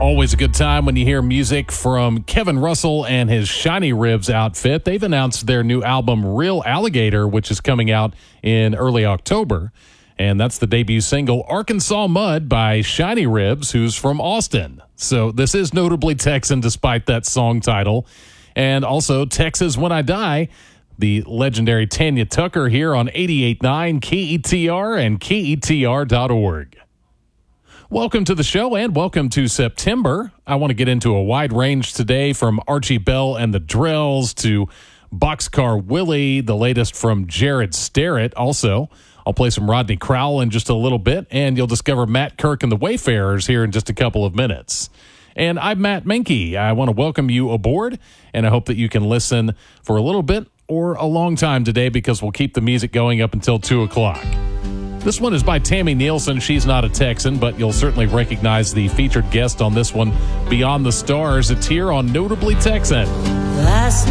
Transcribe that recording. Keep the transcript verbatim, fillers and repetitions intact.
Always a good time when you hear music from Kevin Russell and his Shiny Ribs outfit. They've announced their new album, Real Alligator, which is coming out in early October. And that's the debut single, Arkansas Mud, by Shiny Ribs, who's from Austin. So this is notably Texan despite that song title. And also Texas When I Die, the legendary Tanya Tucker here on eighty-eight point nine K E T R and K E T R dot org. Welcome to the show and welcome to September. I want to get into a wide range today, from Archie Bell and the Drills to Boxcar Willie, the latest from Jared Starrett. Also, I'll play some Rodney Crowell in just a little bit, and you'll discover Matt Kirk and the Wayfarers here in just a couple of minutes. And I'm Matt Menke. I want to welcome you aboard, and I hope that you can listen for a little bit or a long time today, because we'll keep the music going up until two o'clock. This one is by Tammy Nielsen. She's not a Texan, but you'll certainly recognize the featured guest on this one, Beyond the Stars. It's here on Notably Texan. Last